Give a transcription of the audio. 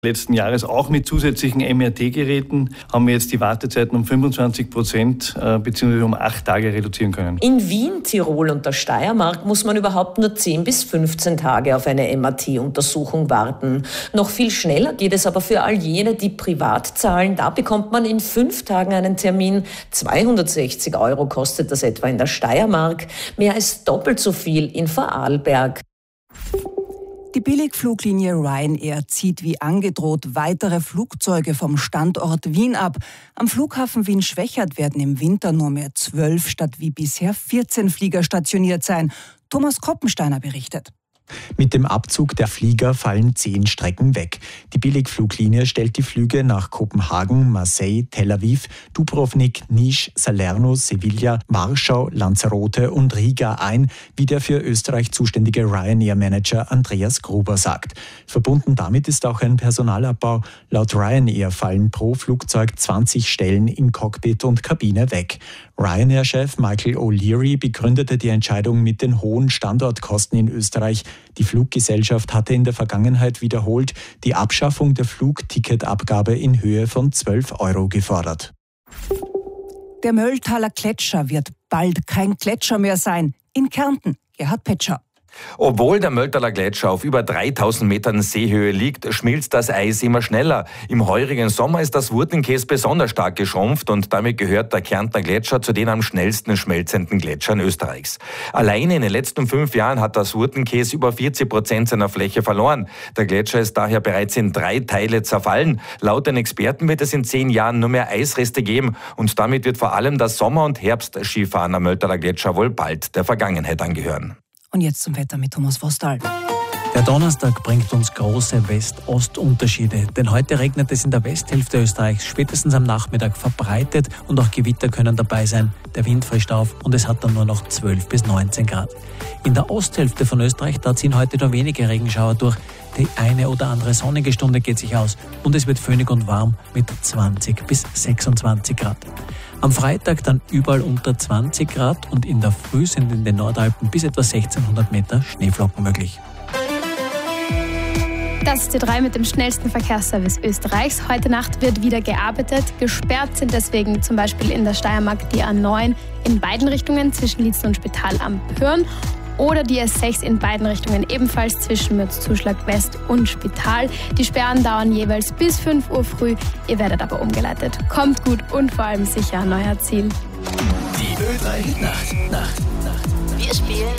Letzten Jahres auch mit zusätzlichen MRT-Geräten haben wir jetzt die Wartezeiten um 25% bzw. um 8 Tage reduzieren können. In Wien, Tirol und der Steiermark muss man überhaupt nur 10 bis 15 Tage auf eine MRT-Untersuchung warten. Noch viel schneller geht es aber für all jene, die privat zahlen. Da bekommt man in 5 Tagen einen Termin. 260 € kostet das etwa in der Steiermark. Mehr als doppelt so viel in Vorarlberg. Die Billigfluglinie Ryanair zieht wie angedroht weitere Flugzeuge vom Standort Wien ab. Am Flughafen Wien-Schwechat werden im Winter nur mehr 12 statt wie bisher 14 Flieger stationiert sein. Thomas Koppensteiner berichtet. Mit dem Abzug der Flieger fallen 10 Strecken weg. Die Billigfluglinie stellt die Flüge nach Kopenhagen, Marseille, Tel Aviv, Dubrovnik, Niš, Salerno, Sevilla, Warschau, Lanzarote und Riga ein, wie der für Österreich zuständige Ryanair-Manager Andreas Gruber sagt. Verbunden damit ist auch ein Personalabbau. Laut Ryanair fallen pro Flugzeug 20 Stellen in Cockpit und Kabine weg. Ryanair-Chef Michael O'Leary begründete die Entscheidung mit den hohen Standortkosten in Österreich. Die Fluggesellschaft hatte in der Vergangenheit wiederholt die Abschaffung der Flugticketabgabe in Höhe von 12 € gefordert. Der Mölltaler Gletscher wird bald kein Gletscher mehr sein. In Kärnten, Gerhard Petscher. Obwohl der Mölltaler Gletscher auf über 3000 Metern Seehöhe liegt, schmilzt das Eis immer schneller. Im heurigen Sommer ist das Wurtenkäs besonders stark geschrumpft und damit gehört der Kärntner Gletscher zu den am schnellsten schmelzenden Gletschern Österreichs. Alleine in den letzten 5 Jahren hat das Wurtenkäs über 40% seiner Fläche verloren. Der Gletscher ist daher bereits in 3 Teile zerfallen. Laut den Experten wird es in 10 Jahren nur mehr Eisreste geben und damit wird vor allem das Sommer- und Herbstskifahren am Mölltaler Gletscher wohl bald der Vergangenheit angehören. Und jetzt zum Wetter mit Thomas Vostal. Der Donnerstag bringt uns große West-Ost-Unterschiede, denn heute regnet es in der Westhälfte Österreichs spätestens am Nachmittag verbreitet und auch Gewitter können dabei sein. Der Wind frischt auf und es hat dann nur noch 12 bis 19 Grad. In der Osthälfte von Österreich, da ziehen heute nur wenige Regenschauer durch. Die eine oder andere sonnige Stunde geht sich aus und es wird föhnig und warm mit 20 bis 26 Grad. Am Freitag dann überall unter 20 Grad und in der Früh sind in den Nordalpen bis etwa 1600 Meter Schneeflocken möglich. Das ist T3 mit dem schnellsten Verkehrsservice Österreichs. Heute Nacht wird wieder gearbeitet. Gesperrt sind deswegen zum Beispiel in der Steiermark die A9 in beiden Richtungen zwischen Liezen und Spital am Pyhrn oder die S6 in beiden Richtungen ebenfalls zwischen Mürzzuschlag West und Spital. Die Sperren dauern jeweils bis 5 Uhr früh. Ihr werdet aber umgeleitet. Kommt gut und vor allem sicher an euer Ziel. Die Ö3 Nacht. Wir spielen